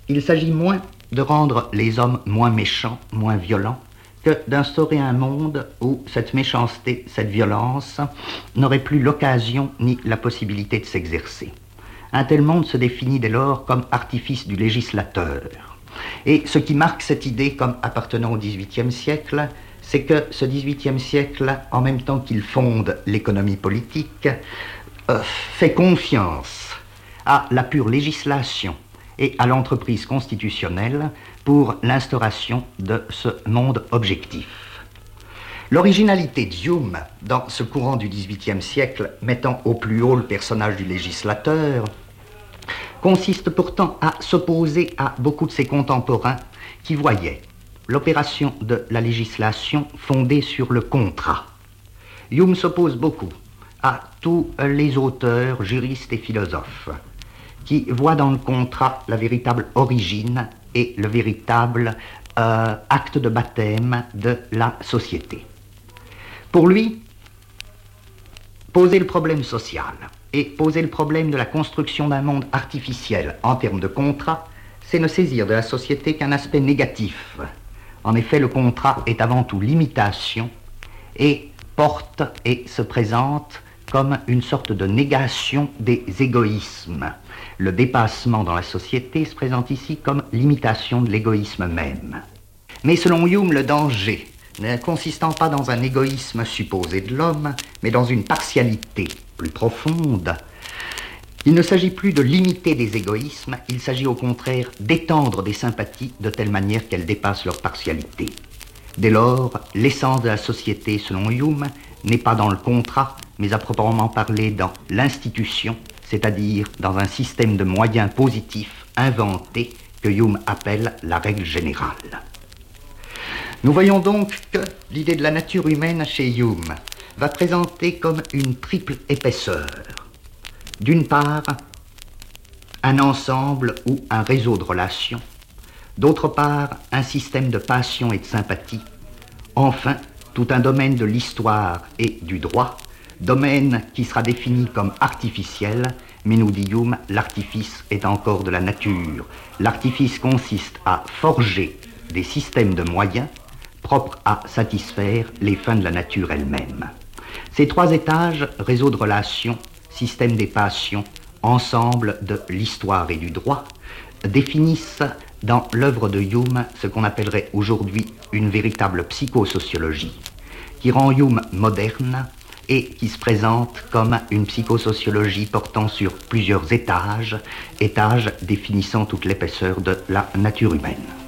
Il s'agit moins de rendre les hommes moins méchants, moins violents, que d'instaurer un monde où cette méchanceté, cette violence, n'aurait plus l'occasion ni la possibilité de s'exercer. Un tel monde se définit dès lors comme artifice du législateur. Et ce qui marque cette idée comme appartenant au XVIIIe siècle, c'est que ce XVIIIe siècle, en même temps qu'il fonde l'économie politique, fait confiance à la pure législation et à l'entreprise constitutionnelle pour l'instauration de ce monde objectif. L'originalité d'Hume, dans ce courant du XVIIIe siècle, mettant au plus haut le personnage du législateur, consiste pourtant à s'opposer à beaucoup de ses contemporains qui voyaient l'opération de la législation fondée sur le contrat. Hume s'oppose beaucoup à tous les auteurs, juristes et philosophes qui voient dans le contrat la véritable origine et le véritable acte de baptême de la société. Pour lui, poser le problème social et poser le problème de la construction d'un monde artificiel en termes de contrat, c'est ne saisir de la société qu'un aspect négatif. En effet, le contrat est avant tout l'imitation et porte et se présente comme une sorte de négation des égoïsmes. Le dépassement dans la société se présente ici comme l'imitation de l'égoïsme même. Mais selon Hume, le danger ne consistant pas dans un égoïsme supposé de l'homme, mais dans une partialité plus profonde, il ne s'agit plus de limiter des égoïsmes, il s'agit au contraire d'étendre des sympathies de telle manière qu'elles dépassent leur partialité. Dès lors, l'essence de la société, selon Hume, n'est pas dans le contrat, mais à proprement parler dans l'institution, c'est-à-dire dans un système de moyens positifs inventés que Hume appelle la règle générale. Nous voyons donc que l'idée de la nature humaine chez Hume va présenter comme une triple épaisseur. D'une part, un ensemble ou un réseau de relations. D'autre part, un système de passion et de sympathie. Enfin, tout un domaine de l'histoire et du droit, domaine qui sera défini comme artificiel, mais nous dit Hume, l'artifice est encore de la nature. L'artifice consiste à forger des systèmes de moyens propres à satisfaire les fins de la nature elle-même. Ces trois étages, réseau de relations, système des passions, ensemble de l'histoire et du droit, définissent dans l'œuvre de Hume ce qu'on appellerait aujourd'hui une véritable psychosociologie, qui rend Hume moderne et qui se présente comme une psychosociologie portant sur plusieurs étages définissant toute l'épaisseur de la nature humaine.